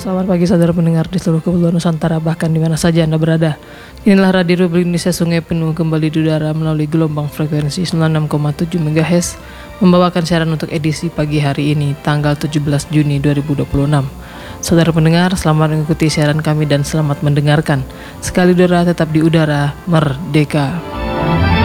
Selamat pagi saudara pendengar di seluruh kepulauan Nusantara, bahkan di mana saja Anda berada. Inilah Radio Republik Indonesia Sungai Penuh kembali di udara melalui gelombang frekuensi 96,7 MHz, membawakan siaran untuk edisi pagi hari ini, tanggal 17 Juni 2026. Saudara pendengar, selamat mengikuti siaran kami dan selamat mendengarkan. Sekali udara tetap di udara, merdeka.